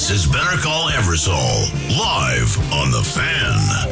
This is Better Call Eversole, live on The Fan.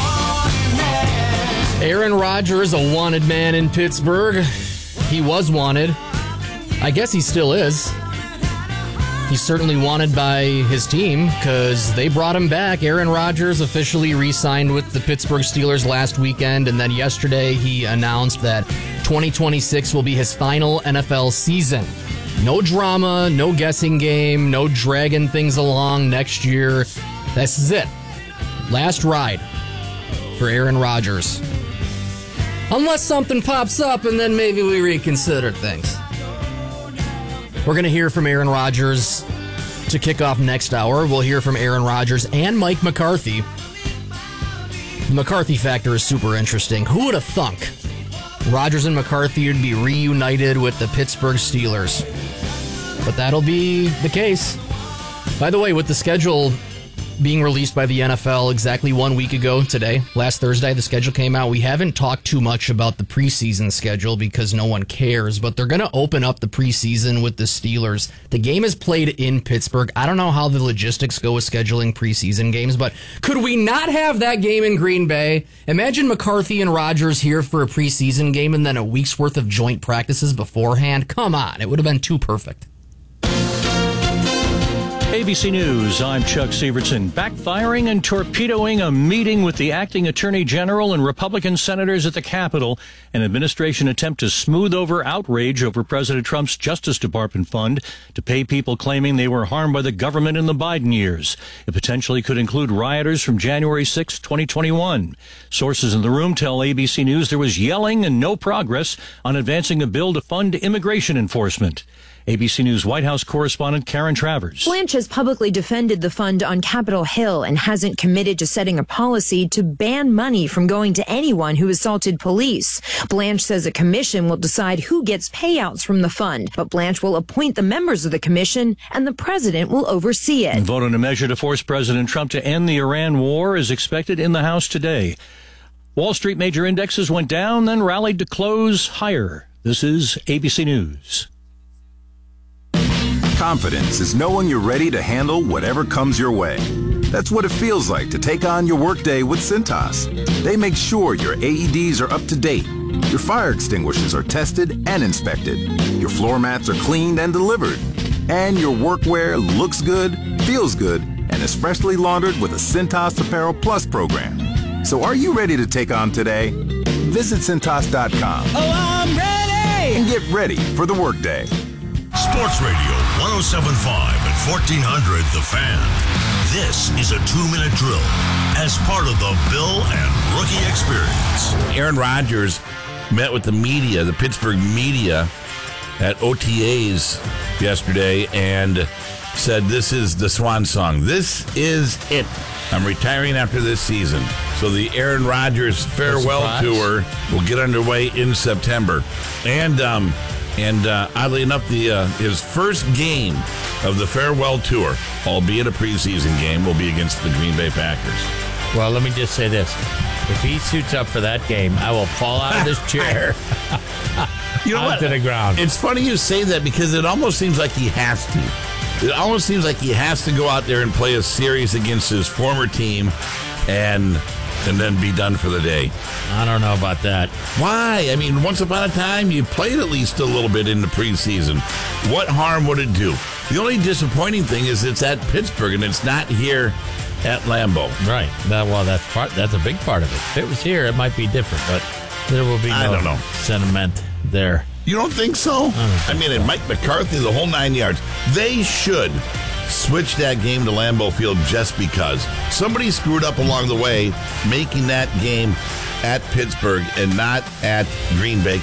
Aaron Rodgers, a wanted man in Pittsburgh. He was wanted. I guess he still is. He's certainly wanted by his team because they brought him back. Aaron Rodgers officially re-signed with the Pittsburgh Steelers last weekend, and then yesterday he announced that 2026 will be his final NFL season. No drama, no guessing game, no dragging things along next year. This is it. Last ride for Aaron Rodgers. Unless something pops up and then maybe we reconsider things. We're going to hear from Aaron Rodgers to kick off next hour. We'll hear from Aaron Rodgers and Mike McCarthy. The McCarthy factor is super interesting. Who would have thunk Rodgers and McCarthy would be reunited with the Pittsburgh Steelers? But that'll be the case. By the way, with the schedule being released by the NFL exactly 1 week ago today, last Thursday, the schedule came out. We haven't talked too much about the preseason schedule because no one cares, but they're going to open up the preseason with the Steelers. The game is played in Pittsburgh. I don't know how the logistics go with scheduling preseason games, but could we not have that game in Green Bay? Imagine McCarthy and Rodgers here for a preseason game and then a week's worth of joint practices beforehand. Come on, it would have been too perfect. ABC News, I'm Chuck Severson. Backfiring and torpedoing a meeting with the acting attorney general and Republican senators at the Capitol, an administration attempt to smooth over outrage over President Trump's Justice Department fund to pay people claiming they were harmed by the government in the Biden years. It potentially could include rioters from January 6, 2021. Sources in the room tell ABC News there was yelling and no progress on advancing a bill to fund immigration enforcement. ABC News White House correspondent Karen Travers. Blanche has publicly defended the fund on Capitol Hill and hasn't committed to setting a policy to ban money from going to anyone who assaulted police. Blanche says a commission will decide who gets payouts from the fund, but Blanche will appoint the members of the commission and the president will oversee it. A vote on a measure to force President Trump to end the Iran war is expected in the House today. Wall Street major indexes went down, then rallied to close higher. This is ABC News. Confidence is knowing you're ready to handle whatever comes your way. That's what it feels like to take on your workday with Cintas. They make sure your AEDs are up to date, your fire extinguishers are tested and inspected, your floor mats are cleaned and delivered, and your workwear looks good, feels good, and is freshly laundered with a Cintas Apparel Plus program. So are you ready to take on today? Visit Cintas.com. Oh, I'm ready! And get ready for the workday. Sports Radio 107.5 and 1400 The Fan. This is a 2-minute drill as part of the Bill and Rookie Experience. Aaron Rodgers met with the media, the Pittsburgh media, at OTAs yesterday and said, this is the swan song. This is it. I'm retiring after this season. So the Aaron Rodgers farewell tour will get underway in September. And oddly enough, his first game of the farewell tour, albeit a preseason game, will be against the Green Bay Packers. Well, let me just say this. If he suits up for that game, I will fall out of this chair onto the ground. It's funny you say that because it almost seems like he has to. It almost seems like he has to go out there and play a series against his former team and then be done for the day. I don't know about that. Why? I mean, once upon a time, you played at least a little bit in the preseason. What harm would it do? The only disappointing thing is it's at Pittsburgh, and it's not here at Lambeau. Right. That's a big part of it. If it was here, it might be different, but there will be no sentiment there. You don't think so? I mean, and Mike McCarthy, the whole 9 yards. They should switch that game to Lambeau Field just because. Somebody screwed up along the way making that game at Pittsburgh and not at Green Bay.